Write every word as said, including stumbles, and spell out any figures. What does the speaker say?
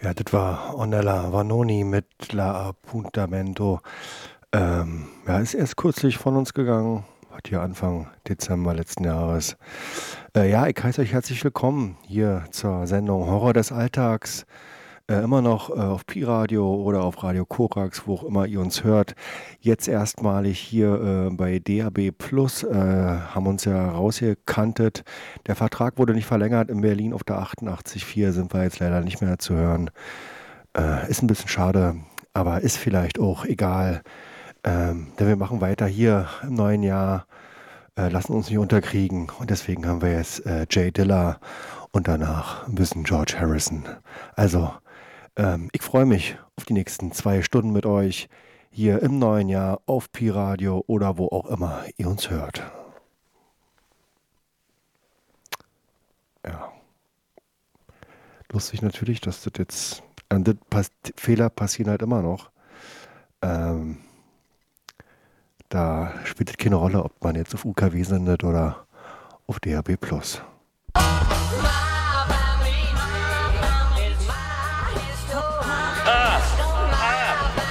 Ja, das war Ornella Vanoni mit La Appuntamento. Ähm, ja, ist erst kürzlich von uns gegangen. Hat hier Anfang Dezember letzten Jahres. Äh, ja, ich heiße euch herzlich willkommen hier zur Sendung Horror des Alltags. Äh, immer noch äh, auf Pi-Radio oder auf Radio Korax, wo auch immer ihr uns hört. Jetzt erstmalig hier äh, bei D A B Plus, äh, haben uns ja rausgekantet. Der Vertrag wurde nicht verlängert. In Berlin auf der achtundachtzig Komma vier sind wir jetzt leider nicht mehr zu hören. Äh, ist ein bisschen schade, aber ist vielleicht auch egal. Ähm, denn wir machen weiter hier im neuen Jahr, äh, lassen uns nicht unterkriegen. Und deswegen haben wir jetzt äh, Jay Dilla und danach ein bisschen George Harrison. Also, ähm, ich freue mich auf die nächsten zwei Stunden mit euch hier im neuen Jahr auf Pi Radio oder wo auch immer ihr uns hört. Ja, lustig natürlich, dass das jetzt, äh, das pass Fehler passieren halt immer noch. Ähm, Da spielt es keine Rolle, ob man jetzt auf U K W sendet oder auf D A B Plus.